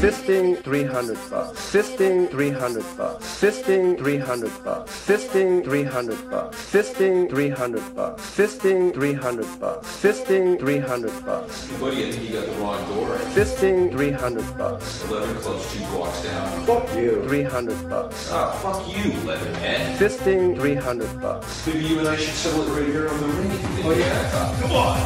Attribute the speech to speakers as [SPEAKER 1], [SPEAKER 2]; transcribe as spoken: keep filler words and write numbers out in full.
[SPEAKER 1] Fisting three hundred bucks. Fisting three hundred bucks. Fisting three hundred bucks. Fisting three hundred bucks. Fisting three hundred bucks. Fisting three hundred bucks. Fisting three hundred bucks.
[SPEAKER 2] Buddy, I think you got the wrong door.
[SPEAKER 1] Fisting three hundred bucks.
[SPEAKER 2] eleven clubs two blocks down.
[SPEAKER 1] Fuck you. three hundred bucks.
[SPEAKER 2] Ah, fuck you, Leatherhead.
[SPEAKER 1] Fisting three hundred bucks.
[SPEAKER 2] Maybe you and I should settle it right here on the ring.
[SPEAKER 3] Oh yeah?
[SPEAKER 2] Come on.